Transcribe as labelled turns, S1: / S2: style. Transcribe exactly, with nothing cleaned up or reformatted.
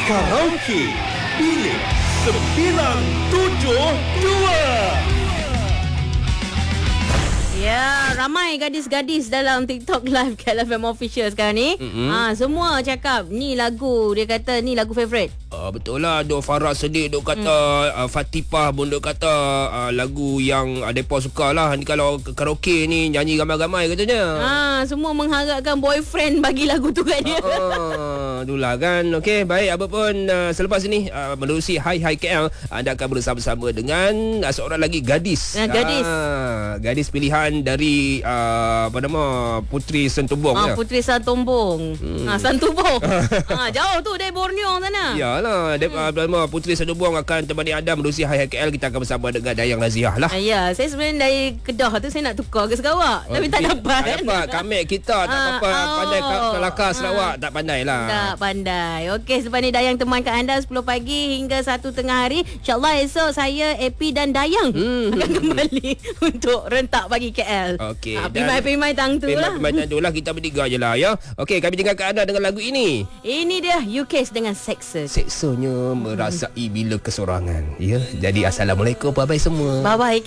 S1: Karaoke Bilik sembilan tujuh dua.
S2: Ya, ramai gadis-gadis dalam TikTok live K L F M Official sekarang ni. Mm-hmm. Ha, semua cakap ni lagu, dia kata ni lagu favourite.
S3: Uh, betul lah. Dok Farah Sedih dok kata, mm. uh, Fatifah pun dok kata uh, lagu yang uh, mereka suka lah. Ni kalau karaoke ni nyanyi ramai-ramai katanya.
S2: Ha, semua mengharapkan boyfriend bagi lagu tu kat dia.
S3: Uh, itulah kan. Okey, baik apa pun uh, selepas ini uh, menerusi Hai Hai K L, anda akan bersama-sama dengan uh, seorang lagi gadis.
S2: Nah, gadis.
S3: Uh, gadis pilihan dari uh, apa nama Puteri Santubong.
S2: Ah,
S3: ya?
S2: Puteri Santubong. Hmm. Ha, Santubong. ha, jauh tu dari Borneo sana.
S3: Yalah, hmm. uh, Puteri Santubong akan temani anda menerusi Hai Hai K L. Kita akan bersama dengan Dayang Naziah lah.
S2: Ah, ya, saya sebenarnya dari Kedah tu saya nak tukar ke Sarawak, oh, tapi tak dapat.
S3: Tak dapat. Kamek kita tak
S2: ah,
S3: apa
S2: oh.
S3: pandai kelakar Sarawak, ah. tak pandai lah.
S2: Tak pandai. Okey, selepas ni Dayang temankan anda sepuluh pagi hingga satu tengah hari. InsyaAllah esok saya, Epi dan Dayang hmm. akan kembali untuk rentak pagi K L.
S3: Okey.
S2: Ha, pimai-pimai tang tu lah.
S3: Pimai-pimai tang tu lah. Kita bertiga je lah ya. Okey, kami tinggalkan anda dengan lagu ini.
S2: Ini dia U K dengan Seksa.
S3: Seksanya merasai bila kesorangan. Ya. Jadi assalamualaikum bye-bye semua.
S2: Bye-bye K